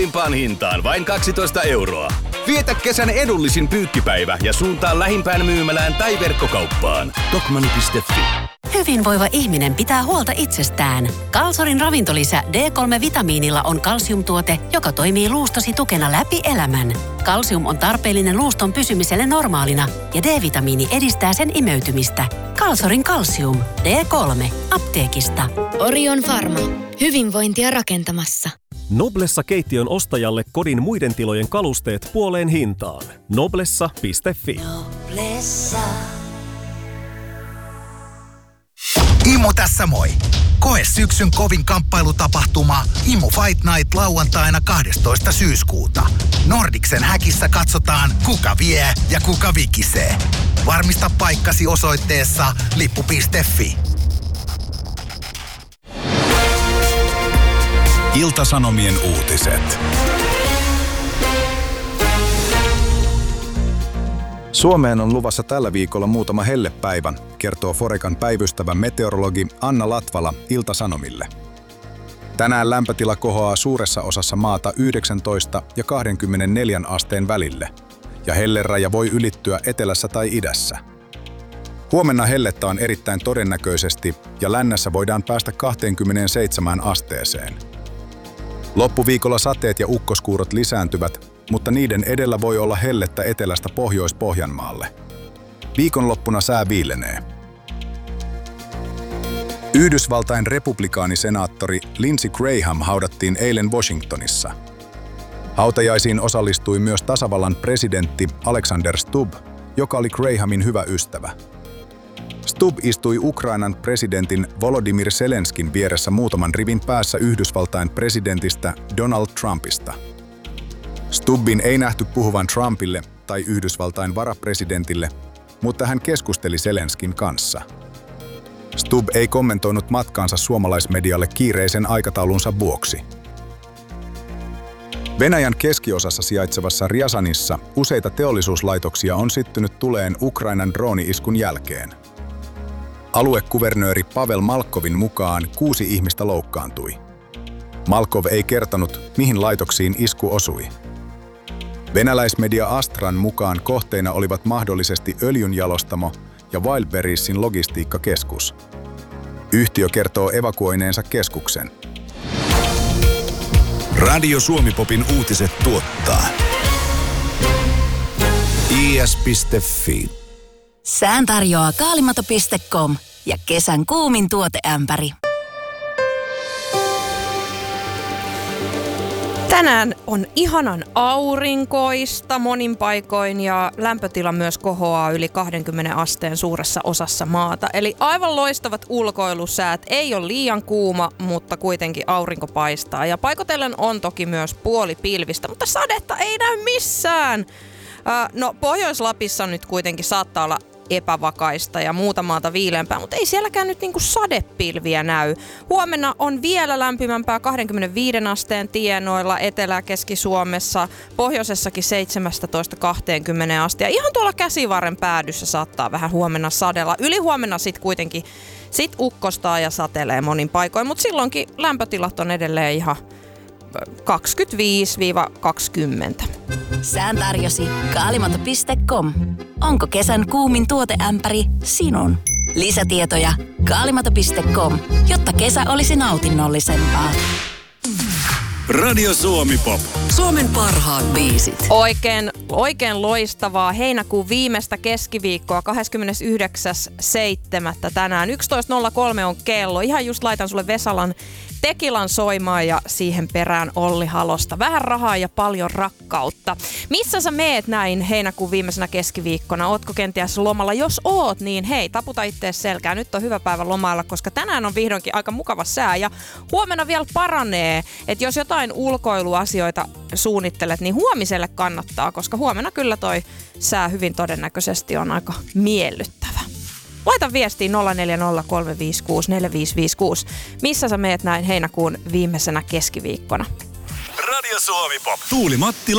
Himpaan hintaan vain 12 euroa. Vietä kesän edullisin pyykkipäivä ja suuntaa lähimpään myymälään tai verkkokauppaan. Tokmanni.fi. Hyvinvoiva ihminen pitää huolta itsestään. Kalsorin ravintolisä D3-vitamiinilla on kalsiumtuote, joka toimii luustosi tukena läpi elämän. Kalsium on tarpeellinen luuston pysymiselle normaalina ja D-vitamiini edistää sen imeytymistä. Kalsorin kalsium. D3. Apteekista. Orion Pharma. Hyvinvointia rakentamassa. Noblessa keittiön ostajalle kodin muiden tilojen kalusteet puoleen hintaan. Noblessa.fi. Noblessa. Imu tässä moi! Koe syksyn kovin kamppailutapahtuma Imu Fight Night lauantaina 12. syyskuuta. Nordicsen häkissä katsotaan, kuka vie ja kuka vikisee. Varmista paikkasi osoitteessa lippu.fi. Ilta-Sanomien uutiset. Suomeen on luvassa tällä viikolla muutama hellepäivä, kertoo Forecan päivystävä meteorologi Anna Latvala Ilta-Sanomille. Tänään lämpötila kohoaa suuressa osassa maata 19 ja 24 asteen välille, ja helleraja voi ylittyä etelässä tai idässä. Huomenna hellettä on erittäin todennäköisesti, ja lännessä voidaan päästä 27 asteeseen. Loppuviikolla sateet ja ukkoskuurot lisääntyvät, mutta niiden edellä voi olla hellettä etelästä Pohjois-Pohjanmaalle. Viikonloppuna sää viilenee. Yhdysvaltain republikaanisenaattori Lindsey Graham haudattiin eilen Washingtonissa. Hautajaisiin osallistui myös tasavallan presidentti Alexander Stubb, joka oli Grahamin hyvä ystävä. Stubb istui Ukrainan presidentin Volodymyr Zelenskin vieressä muutaman rivin päässä Yhdysvaltain presidentistä Donald Trumpista. Stubbin ei nähty puhuvan Trumpille tai Yhdysvaltain varapresidentille, mutta hän keskusteli Zelenskin kanssa. Stubb ei kommentoinut matkaansa suomalaismedialle kiireisen aikataulunsa vuoksi. Venäjän keskiosassa sijaitsevassa Rjazanissa useita teollisuuslaitoksia on syttynyt tuleen Ukrainan drooni-iskun jälkeen. Aluekuvernööri Pavel Malkovin mukaan 6 ihmistä loukkaantui. Malkov ei kertonut, mihin laitoksiin isku osui. Venäläismedia Astran mukaan kohteina olivat mahdollisesti öljynjalostamo ja Wildberriesin logistiikkakeskus. Yhtiö kertoo evakuoineensa keskuksen. Radio Suomi-popin uutiset tuottaa is.fi. Sään tarjoaa kaalimato.com ja kesän kuumin tuoteämpäri. Tänään on ihanan aurinkoista monin paikoin ja lämpötila myös kohoaa yli 20 asteen suuressa osassa maata. Eli aivan loistavat ulkoilusäät. Ei ole liian kuuma, mutta kuitenkin aurinko paistaa. Ja paikotellen on toki myös puolipilvistä, mutta sadetta ei näy missään. No Pohjois-Lapissa nyt kuitenkin saattaa olla epävakaista ja muuta maata viileämpää, mutta ei sielläkään nyt niinku sadepilviä näy. Huomenna on vielä lämpimämpää 25 asteen tienoilla Etelä- ja Keski-Suomessa, pohjoisessakin 17-20 astea. Ihan tuolla Käsivarren päädyssä saattaa vähän huomenna sadella. Ylihuomenna sitten kuitenkin ukkostaa ja satelee monin paikoin, mutta silloinkin lämpötilat on edelleen ihan 25-20. Sään tarjosi kaalimato.com. Onko kesän kuumin tuoteämpäri sinun? Lisätietoja kaalimato.com, jotta kesä olisi nautinnollisempaa. Radio Suomi-pop. Suomen parhaat biisit. Oikein loistavaa heinäkuun viimeistä keskiviikkoa 29.7. tänään. 11.03 on kello. Ihan just laitan sulle Vesalan Tekilan soimaan ja siihen perään Olli Halosta. Vähän rahaa ja paljon rakkautta. Missä sä meet näin heinäkuun viimeisenä keskiviikkona? Ootko kenties lomalla? Jos oot, niin hei, taputa ittees selkää. Nyt on hyvä päivä lomailla, koska tänään on vihdoinkin aika mukava sää ja huomenna vielä paranee. Että jos jotain ulkoiluasioita suunnittelet, niin huomiselle kannattaa, koska huomenna kyllä toi sää hyvin todennäköisesti on aika miellyttävä. Laita viestiin 0403564556. Missä sä meet näin heinäkuun viimeisenä keskiviikkona? Radio Suomi-pop. Tuuli Mattila